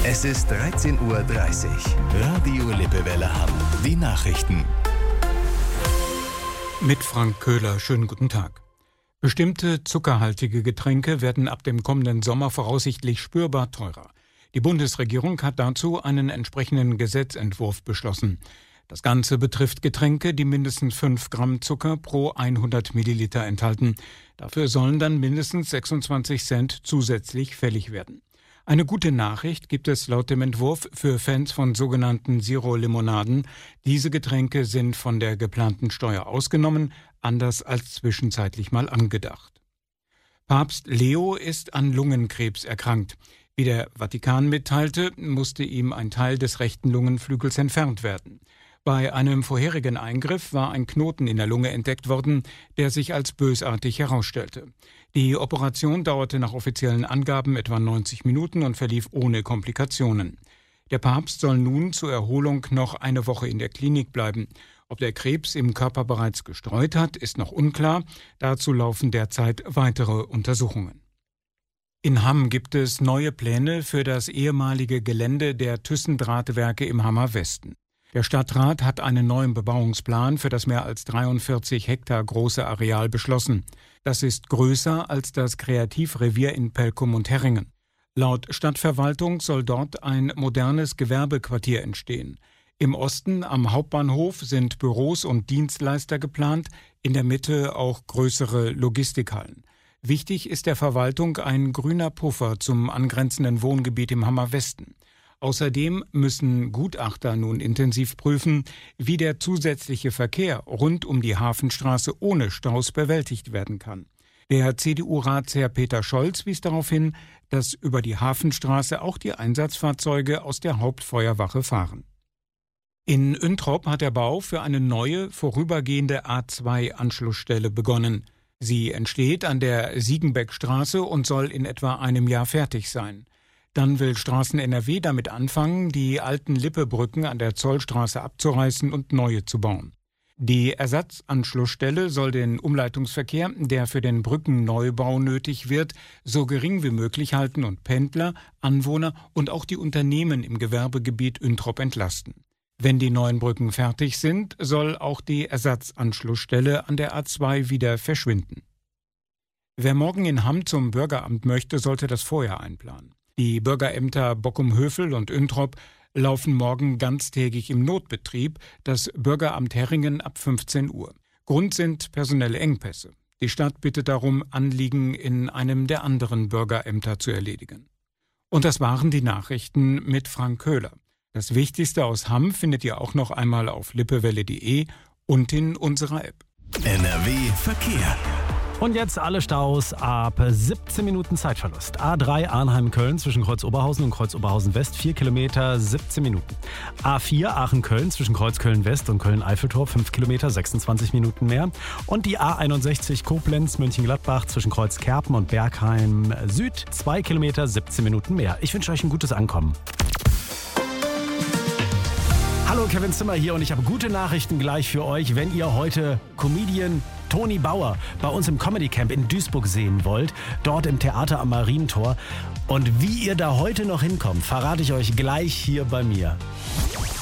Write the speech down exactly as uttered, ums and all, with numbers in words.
Es ist dreizehn Uhr dreißig. Radio Lippewelle Hamm. Die Nachrichten. Mit Frank Köhler. Schönen guten Tag. Bestimmte zuckerhaltige Getränke werden ab dem kommenden Sommer voraussichtlich spürbar teurer. Die Bundesregierung hat dazu einen entsprechenden Gesetzentwurf beschlossen. Das Ganze betrifft Getränke, die mindestens fünf Gramm Zucker pro hundert Milliliter enthalten. Dafür sollen dann mindestens sechsundzwanzig Cent zusätzlich fällig werden. Eine gute Nachricht gibt es laut dem Entwurf für Fans von sogenannten Zero-Limonaden. Diese Getränke sind von der geplanten Steuer ausgenommen, anders als zwischenzeitlich mal angedacht. Papst Leo ist an Lungenkrebs erkrankt. Wie der Vatikan mitteilte, musste ihm ein Teil des rechten Lungenflügels entfernt werden. Bei einem vorherigen Eingriff war ein Knoten in der Lunge entdeckt worden, der sich als bösartig herausstellte. Die Operation dauerte nach offiziellen Angaben etwa neunzig Minuten und verlief ohne Komplikationen. Der Papst soll nun zur Erholung noch eine Woche in der Klinik bleiben. Ob der Krebs im Körper bereits gestreut hat, ist noch unklar. Dazu laufen derzeit weitere Untersuchungen. In Hamm gibt es neue Pläne für das ehemalige Gelände der Thyssen-Drahtwerke im Hammer Westen. Der Stadtrat hat einen neuen Bebauungsplan für das mehr als dreiundvierzig Hektar große Areal beschlossen. Das ist größer als das Kreativrevier in Pelkum und Herringen. Laut Stadtverwaltung soll dort ein modernes Gewerbequartier entstehen. Im Osten am Hauptbahnhof sind Büros und Dienstleister geplant, in der Mitte auch größere Logistikhallen. Wichtig ist der Verwaltung ein grüner Puffer zum angrenzenden Wohngebiet im Hammer Westen. Außerdem müssen Gutachter nun intensiv prüfen, wie der zusätzliche Verkehr rund um die Hafenstraße ohne Staus bewältigt werden kann. Der C D U-Ratsherr Peter Scholz wies darauf hin, dass über die Hafenstraße auch die Einsatzfahrzeuge aus der Hauptfeuerwache fahren. In Üntrop hat der Bau für eine neue, vorübergehende A zwei Anschlussstelle begonnen. Sie entsteht an der Siegenbeckstraße und soll in etwa einem Jahr fertig sein. Dann will Straßen N R W damit anfangen, die alten Lippebrücken an der Zollstraße abzureißen und neue zu bauen. Die Ersatzanschlussstelle soll den Umleitungsverkehr, der für den Brückenneubau nötig wird, so gering wie möglich halten und Pendler, Anwohner und auch die Unternehmen im Gewerbegebiet Üntrop entlasten. Wenn die neuen Brücken fertig sind, soll auch die Ersatzanschlussstelle an der A zwei wieder verschwinden. Wer morgen in Hamm zum Bürgeramt möchte, sollte das vorher einplanen. Die Bürgerämter Bockum-Hövel und Üntrop laufen morgen ganztägig im Notbetrieb, das Bürgeramt Herringen ab fünfzehn Uhr. Grund sind personelle Engpässe. Die Stadt bittet darum, Anliegen in einem der anderen Bürgerämter zu erledigen. Und das waren die Nachrichten mit Frank Köhler. Das Wichtigste aus Hamm findet ihr auch noch einmal auf lippewelle punkt de und in unserer App. N R W Verkehr. Und jetzt alle Staus ab siebzehn Minuten Zeitverlust. A drei Arnheim-Köln zwischen Kreuz Oberhausen und Kreuz Oberhausen West, vier Kilometer, siebzehn Minuten. A vier Aachen-Köln zwischen Kreuz Köln-West und Köln-Eiffeltor, fünf Kilometer, sechsundzwanzig Minuten mehr. Und die A einundsechzig Koblenz-Mönchengladbach zwischen Kreuz Kerpen und Bergheim Süd, zwei Kilometer, siebzehn Minuten mehr. Ich wünsche euch ein gutes Ankommen. Hallo, Kevin Zimmer hier und ich habe gute Nachrichten gleich für euch, wenn ihr heute Comedian Toni Bauer bei uns im Comedy Camp in Duisburg sehen wollt, dort im Theater am Marientor. Und wie ihr da heute noch hinkommt, verrate ich euch gleich hier bei mir.